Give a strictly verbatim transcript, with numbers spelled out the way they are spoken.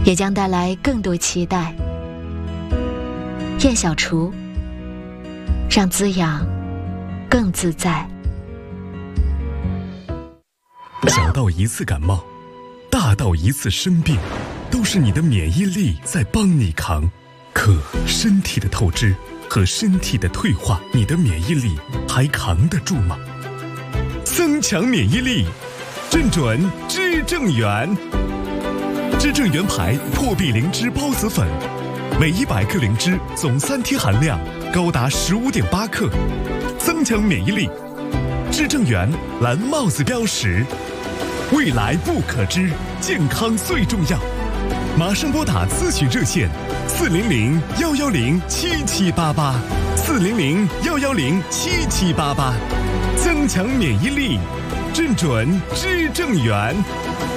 也将带来更多期待。燕小厨，让滋养更自在。 小到一次感冒，大到一次生病，都是你的免疫力在帮你扛。可身体的透支和身体的退化，你的免疫力还扛得住吗？增强免疫力，正准知正元。知正元牌破壁灵芝孢子粉，每一百克灵芝总三贴含量高达十五点八克，增强免疫力。知正元蓝帽子标识，未来不可知，健康最重要。马上拨打咨询热线四零零幺幺零七七八八，四零零幺幺零七七八八，增强免疫力，正准知正元。